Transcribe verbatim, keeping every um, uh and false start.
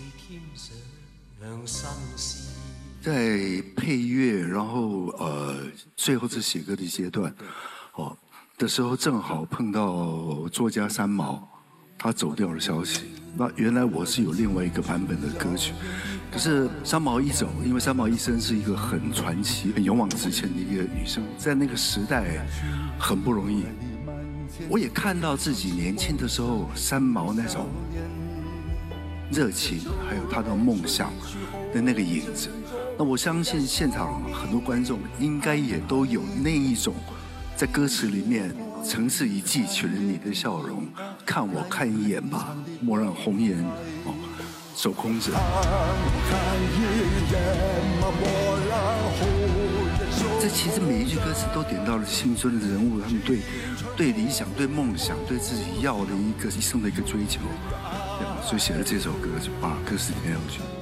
在配乐，然后呃，最后是写歌的阶段，哦的时候，正好碰到作家三毛，他走掉的消息。那原来我是有另外一个版本的歌曲，可是三毛一走，因为三毛一生是一个很传奇、很勇往直前的一个女生，在那个时代很不容易。我也看到自己年轻的时候，三毛那种热情，还有她的梦想的那个影子。那我相信现场很多观众应该也都有那一种，在歌词里面曾是一记取了你的笑容，看我看一眼吧，莫让红颜哦守空着。这其实每一句歌词都点到了青春的人物，他们对对理想、对梦想、对自己要的一个一生的一个追求，所以写了这首歌，就把歌词填上去。